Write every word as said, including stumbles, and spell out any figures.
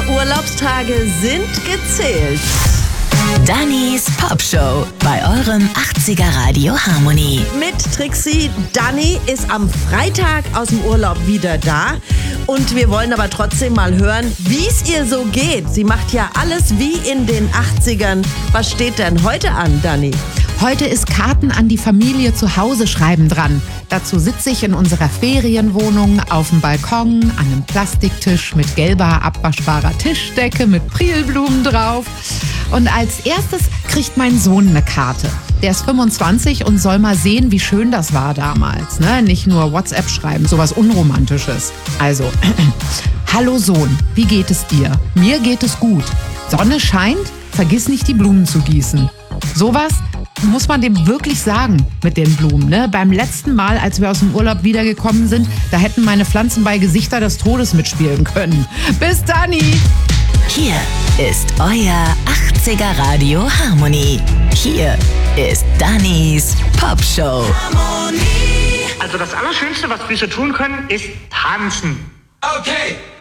Urlaubstage sind gezählt. Dannys Popshow bei eurem achtziger Radio Harmonie. Mit Trixie. Dani ist am Freitag aus dem Urlaub wieder da. Und wir wollen aber trotzdem mal hören, wie es ihr so geht. Sie macht ja alles wie in den achtzigern. Was steht denn heute an, Dani? Heute ist Karten an die Familie zu Hause schreiben dran. Dazu sitze ich in unserer Ferienwohnung auf dem Balkon an einem Plastiktisch mit gelber, abwaschbarer Tischdecke mit Prilblumen drauf. Und als erstes kriegt mein Sohn eine Karte. Der ist fünfundzwanzig und soll mal sehen, wie schön das war damals. Ne? Nicht nur WhatsApp schreiben, sowas Unromantisches. Also, hallo Sohn, wie geht es dir? Mir geht es gut. Sonne scheint, vergiss nicht die Blumen zu gießen. Sowas muss man dem wirklich sagen mit den Blumen. Ne? Beim letzten Mal, als wir aus dem Urlaub wiedergekommen sind, da hätten meine Pflanzen bei Gesichter des Todes mitspielen können. Bis Dani! Hier ist euer achtziger Radio Harmonie. Hier ist Dannys Popshow. Also das Allerschönste, was wir so tun können, ist tanzen. Okay.